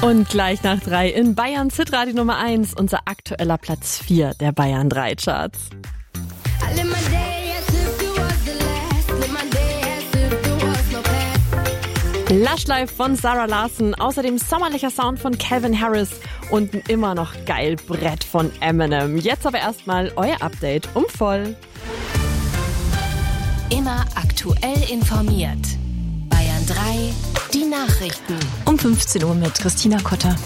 Und gleich nach 3 in Bayern Hitradio Nummer 1, unser aktueller Platz 4 der Bayern 3 Charts. Lush Life von Zara Larsson, außerdem sommerlicher Sound von Calvin Harris und ein immer noch geil Brett von Eminem. Jetzt aber erstmal euer Update um voll. Immer aktuell informiert. Bayern 3, die Nachrichten. Um 15 Uhr mit Christina Kotter.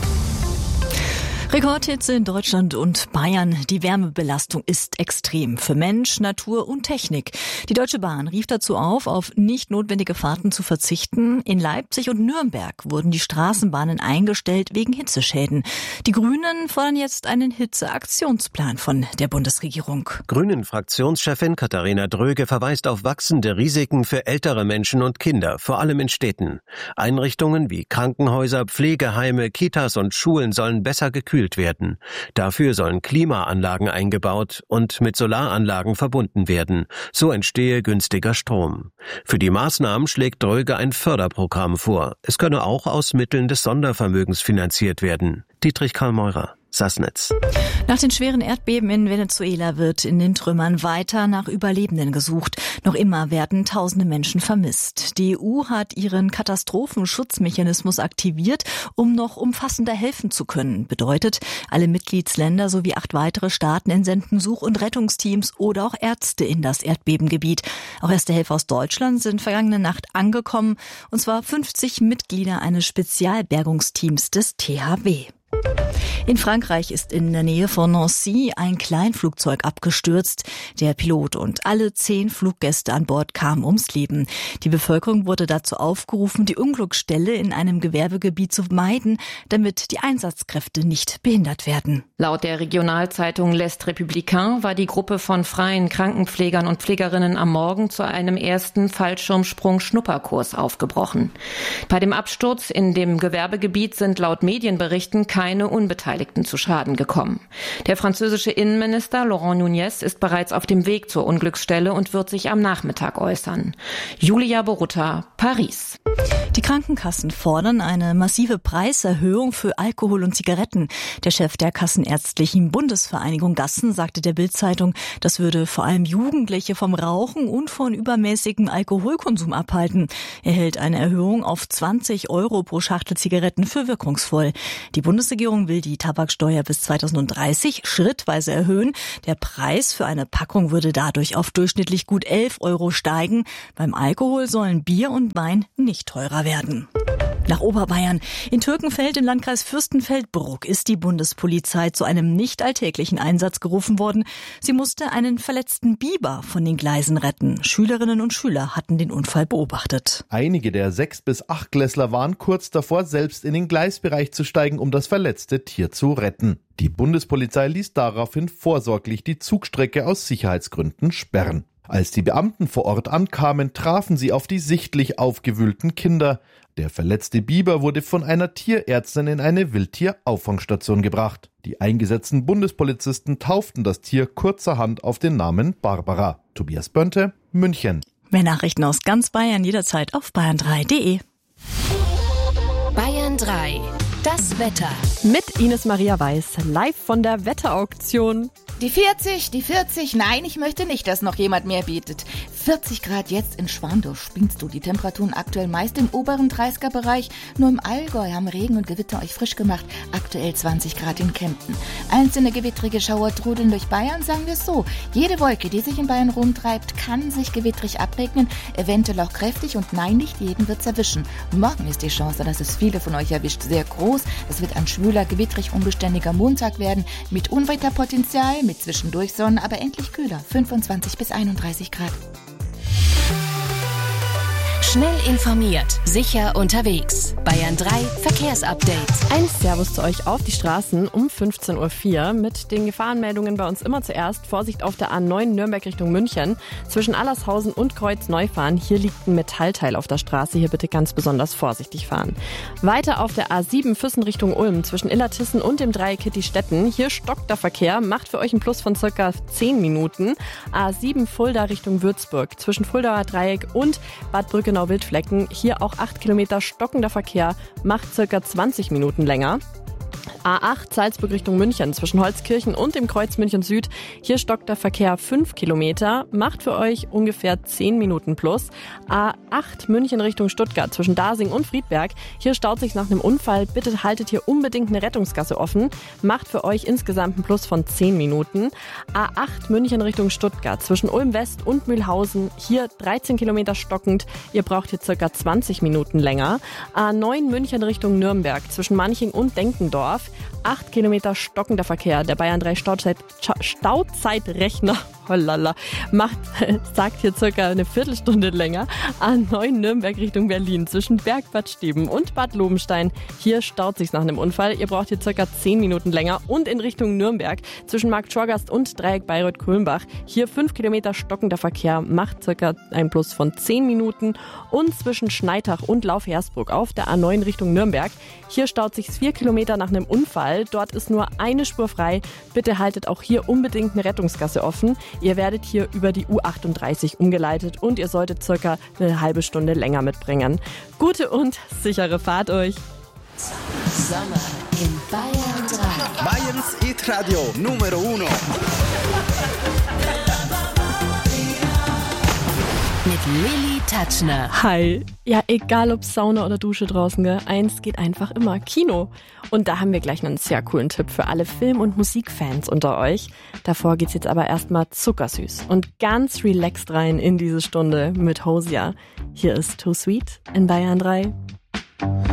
Rekordhitze in Deutschland und Bayern. Die Wärmebelastung ist extrem für Mensch, Natur und Technik. Die Deutsche Bahn rief dazu auf nicht notwendige Fahrten zu verzichten. In Leipzig und Nürnberg wurden die Straßenbahnen eingestellt wegen Hitzeschäden. Die Grünen fordern jetzt einen Hitzeaktionsplan von der Bundesregierung. Grünen-Fraktionschefin Katharina Dröge verweist auf wachsende Risiken für ältere Menschen und Kinder, vor allem in Städten. Einrichtungen wie Krankenhäuser, Pflegeheime, Kitas und Schulen sollen besser gekühlt werden. Dafür sollen Klimaanlagen eingebaut und mit Solaranlagen verbunden werden. So entstehe günstiger Strom. Für die Maßnahmen schlägt Dröge ein Förderprogramm vor. Es könne auch aus Mitteln des Sondervermögens finanziert werden. Dietrich Karl Meurer, Sassnitz. Nach den schweren Erdbeben in Venezuela wird in den Trümmern weiter nach Überlebenden gesucht. Noch immer werden tausende Menschen vermisst. Die EU hat ihren Katastrophenschutzmechanismus aktiviert, um noch umfassender helfen zu können. Bedeutet, alle Mitgliedsländer sowie 8 weitere Staaten entsenden Such- und Rettungsteams oder auch Ärzte in das Erdbebengebiet. Auch erste Helfer aus Deutschland sind vergangene Nacht angekommen, und zwar 50 Mitglieder eines Spezialbergungsteams des THW. In Frankreich ist in der Nähe von Nancy ein Kleinflugzeug abgestürzt. Der Pilot und alle 10 Fluggäste an Bord kamen ums Leben. Die Bevölkerung wurde dazu aufgerufen, die Unglücksstelle in einem Gewerbegebiet zu meiden, damit die Einsatzkräfte nicht behindert werden. Laut der Regionalzeitung L'Est Républicain war die Gruppe von freien Krankenpflegern und Pflegerinnen am Morgen zu einem ersten Fallschirmsprung-Schnupperkurs aufgebrochen. Bei dem Absturz in dem Gewerbegebiet sind laut Medienberichten keine Unbeteiligten zu Schaden gekommen. Der französische Innenminister Laurent Nunez ist bereits auf dem Weg zur Unglücksstelle und wird sich am Nachmittag äußern. Julia Borutta, Paris. Die Krankenkassen fordern eine massive Preiserhöhung für Alkohol und Zigaretten. Der Chef der Kassenärztlichen Bundesvereinigung Gassen sagte der Bild-Zeitung, das würde vor allem Jugendliche vom Rauchen und von übermäßigem Alkoholkonsum abhalten. Er hält eine Erhöhung auf 20 € pro Schachtel Zigaretten für wirkungsvoll. Die Bundesregierung will die Tabaksteuer bis 2030 schrittweise erhöhen. Der Preis für eine Packung würde dadurch auf durchschnittlich gut 11 € steigen. Beim Alkohol sollen Bier und Wein nicht teurer werden. Nach Oberbayern. In Türkenfeld im Landkreis Fürstenfeldbruck ist die Bundespolizei zu einem nicht alltäglichen Einsatz gerufen worden. Sie musste einen verletzten Biber von den Gleisen retten. Schülerinnen und Schüler hatten den Unfall beobachtet. Einige der 6- bis 8-Klässler waren kurz davor, selbst in den Gleisbereich zu steigen, um das verletzte Tier zu retten. Die Bundespolizei ließ daraufhin vorsorglich die Zugstrecke aus Sicherheitsgründen sperren. Als die Beamten vor Ort ankamen, trafen sie auf die sichtlich aufgewühlten Kinder. Der verletzte Biber wurde von einer Tierärztin in eine Wildtierauffangstation gebracht. Die eingesetzten Bundespolizisten tauften das Tier kurzerhand auf den Namen Barbara. Tobias Bönte, München. Mehr Nachrichten aus ganz Bayern jederzeit auf bayern3.de. Bayern 3, das Wetter. Mit Ines Maria Weiß, live von der Wetterauktion. Die 40, nein, ich möchte nicht, dass noch jemand mehr bietet. 40 Grad jetzt in Schwandorf, spinnst du. Die Temperaturen aktuell meist im oberen 30er-Bereich. Nur im Allgäu haben Regen und Gewitter euch frisch gemacht. Aktuell 20 Grad in Kempten. Einzelne gewittrige Schauer trudeln durch Bayern, sagen wir es so. Jede Wolke, die sich in Bayern rumtreibt, kann sich gewittrig abregnen, eventuell auch kräftig, und nein, nicht jeden wird's erwischen. Morgen ist die Chance, dass es viele von euch erwischt, sehr groß. Es wird ein schwüler, gewittrig unbeständiger Montag werden, mit Unwetterpotenzial, mit zwischendurch Sonne, aber endlich kühler, 25 bis 31 Grad. Schnell informiert, sicher unterwegs. Bayern 3 Verkehrsupdate. Ein Servus zu euch auf die Straßen um 15.04 Uhr mit den Gefahrenmeldungen bei uns immer zuerst. Vorsicht auf der A9 Nürnberg Richtung München. Zwischen Allershausen und Kreuzneufahren. Hier liegt ein Metallteil auf der Straße. Hier bitte ganz besonders vorsichtig fahren. Weiter auf der A7 Füssen Richtung Ulm. Zwischen Illertissen und dem Dreieck Kitty-Stetten. Hier stockt der Verkehr. Macht für euch einen Plus von circa 10 Minuten. A7 Fulda Richtung Würzburg. Zwischen Fuldauer Dreieck und Bad Brückenau-Wildflecken. Hier auch 8 Kilometer stockender Verkehr. Macht circa circa 20 Minuten länger. A8 Salzburg Richtung München zwischen Holzkirchen und dem Kreuz München Süd. Hier stockt der Verkehr 5 Kilometer, macht für euch ungefähr 10 Minuten plus. A8 München Richtung Stuttgart zwischen Dasing und Friedberg. Hier staut sich nach einem Unfall. Bitte haltet hier unbedingt eine Rettungsgasse offen. Macht für euch insgesamt einen Plus von 10 Minuten. A8 München Richtung Stuttgart zwischen Ulm West und Mühlhausen. Hier 13 Kilometer stockend. Ihr braucht hier circa 20 Minuten länger. A9 München Richtung Nürnberg zwischen Manching und Denkendorf. 8 Kilometer stockender Verkehr. Der Bayern 3 Stauzeitrechner sagt hier circa eine Viertelstunde länger. A9 Nürnberg Richtung Berlin zwischen Bergbad Steben und Bad Lobenstein. Hier staut sich nach einem Unfall. Ihr braucht hier circa 10 Minuten länger. Und in Richtung Nürnberg zwischen Markt Schorgast und Dreieck Bayreuth-Kulmbach. Hier 5 Kilometer stockender Verkehr, macht circa ein Plus von 10 Minuten. Und zwischen Schneitach und Lauf-Hersbruck auf der A9 Richtung Nürnberg. Hier staut sich 4 Kilometer nach einem Unfall. Dort ist nur eine Spur frei. Bitte haltet auch hier unbedingt eine Rettungsgasse offen. Ihr werdet hier über die U38 umgeleitet und ihr solltet circa eine halbe Stunde länger mitbringen. Gute und sichere Fahrt euch. Sommer in Bayern 3. Bayerns Hit-Radio Numero Uno. Mit Lilly Tatschner. Hi. Ja, egal ob Sauna oder Dusche draußen, gell? Eins geht einfach immer: Kino. Und da haben wir gleich einen sehr coolen Tipp für alle Film- und Musikfans unter euch. Davor geht's jetzt aber erstmal zuckersüß und ganz relaxed rein in diese Stunde mit Hozier. Hier ist Too Sweet in Bayern 3.